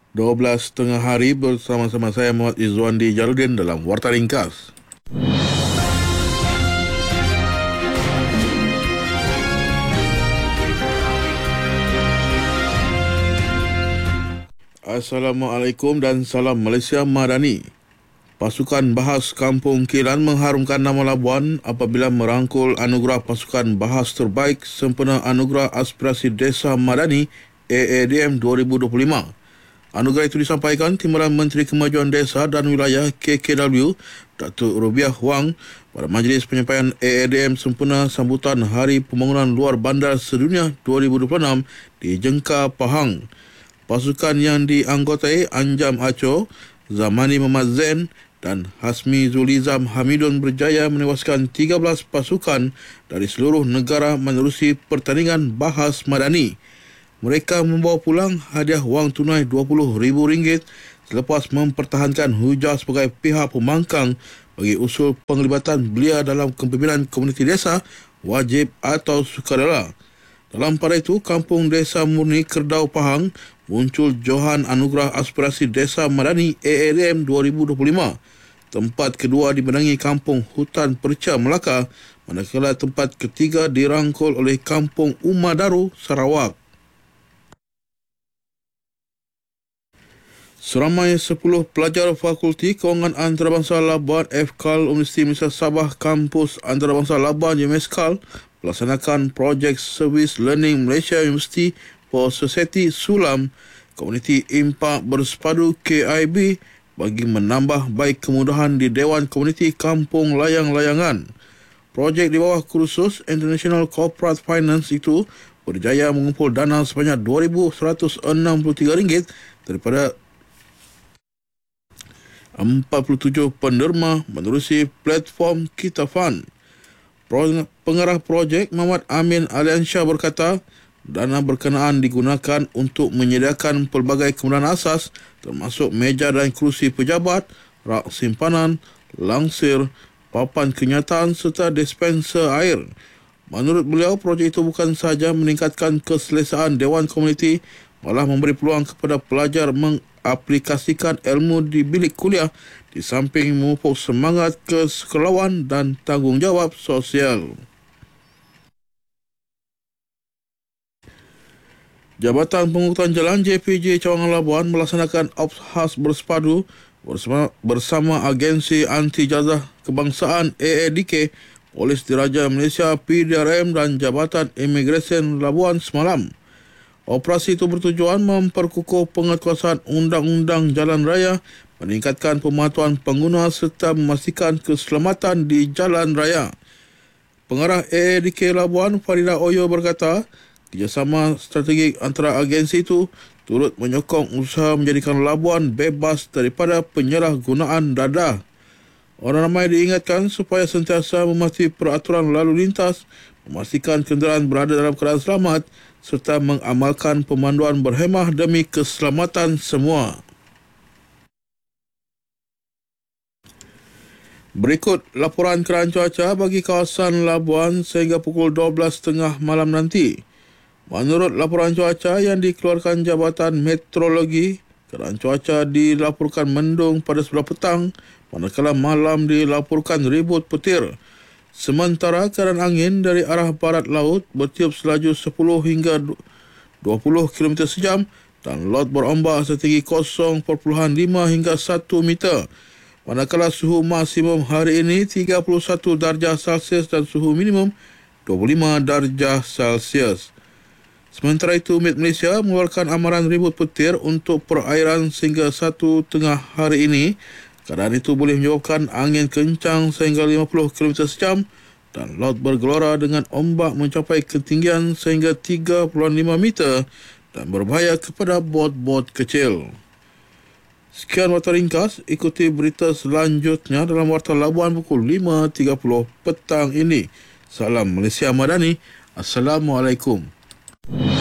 12 tengah hari bersama-sama saya Muhammad Izzuandi Jaludin dalam Warta Ringkas. Assalamualaikum dan salam Malaysia Madani. Pasukan Bahas Kampung Kilan mengharumkan nama Labuan apabila merangkul anugerah Pasukan Bahas Terbaik sempena Anugerah Aspirasi Desa Madani AADM 2025. Anugerah itu disampaikan Timbalan Menteri Kemajuan Desa dan Wilayah KKW Datuk Rubiah Wang pada majlis penyampaian AADM sempena sambutan Hari Pembangunan Luar Bandar Sedunia 2026 di Jengka, Pahang. Pasukan yang dianggotai Anjam Aco, Zamani Muhammad Zain dan Hasmi Zulizam Hamidun berjaya menewaskan 13 pasukan dari seluruh negara menerusi pertandingan Bahas Madani. Mereka membawa pulang hadiah wang tunai RM20,000 selepas mempertahankan hujah sebagai pihak pembangkang bagi usul penglibatan belia dalam kepimpinan komuniti desa wajib atau sukarela. Dalam pada itu, Kampung Desa Murni Kerdau Pahang muncul johan Anugerah Aspirasi Desa Madani AADM 2025. Tempat kedua dimenangi Kampung Hutan Perca Melaka, manakala tempat ketiga dirangkul oleh Kampung Umadaru, Sarawak. Seramai 10 pelajar Fakulti Kewangan Antarabangsa Labuan FKAL Universiti Malaysia Sabah Kampus Antarabangsa Labuan UMSKAL melaksanakan projek Service Learning Malaysia University for Society Sulam Komuniti Impak Bersepadu KIB bagi menambah baik kemudahan di Dewan Komuniti Kampung Layang-Layangan. Projek di bawah kursus International Corporate Finance itu berjaya mengumpul dana sebanyak RM2,163 daripada 47 penderma menerusi platform Kita Fund. Pengarah projek Muhammad Amin Aliansyah berkata, dana berkenaan digunakan untuk menyediakan pelbagai kemudahan asas termasuk meja dan kerusi pejabat, rak simpanan, langsir, papan kenyataan serta dispenser air. Menurut beliau, projek itu bukan sahaja meningkatkan keselesaan Dewan Komuniti, malah memberi peluang kepada pelajar mengaplikasikan ilmu di bilik kuliah di samping memupuk semangat kesukarelawan dan tanggungjawab sosial. Jabatan Pengangkutan Jalan JPJ Cawangan Labuan melaksanakan Ops Khas Bersepadu bersama Agensi Anti Jazah Kebangsaan AADK, Polis Diraja Malaysia PDRM dan Jabatan Imigresen Labuan semalam. Operasi itu bertujuan memperkukuh penguatkuasaan undang-undang jalan raya, meningkatkan pematuhan pengguna serta memastikan keselamatan di jalan raya. Pengarah AADK Labuan Farida Oyo berkata, kerjasama strategik antara agensi itu turut menyokong usaha menjadikan Labuan bebas daripada penyalahgunaan dadah. Orang ramai diingatkan supaya sentiasa mematuhi peraturan lalu lintas, memastikan kenderaan berada dalam keadaan selamat serta mengamalkan pemanduan berhemah demi keselamatan semua. Berikut laporan keadaan cuaca bagi kawasan Labuan sehingga pukul 12.30 malam nanti. Menurut laporan cuaca yang dikeluarkan Jabatan Meteorologi, keadaan cuaca dilaporkan mendung pada sebelah petang, manakala malam dilaporkan ribut petir. Sementara keadaan angin dari arah barat laut bertiup selaju 10 hingga 20 km sejam dan laut berombak setinggi 0.5 hingga 1 meter. Manakala suhu maksimum hari ini 31 darjah Celsius dan suhu minimum 25 darjah Celsius. Sementara itu, Met Malaysia mengeluarkan amaran ribut petir untuk perairan sehingga 1 tengah hari ini. Keadaan itu boleh menyebabkan angin kencang sehingga 50 km sejam dan laut bergelora dengan ombak mencapai ketinggian sehingga 3.5 meter dan berbahaya kepada bot-bot kecil. Sekian Warta Ringkas, ikuti berita selanjutnya dalam Warta Labuan pukul 5.30 petang ini. Salam Malaysia Madani. Assalamualaikum.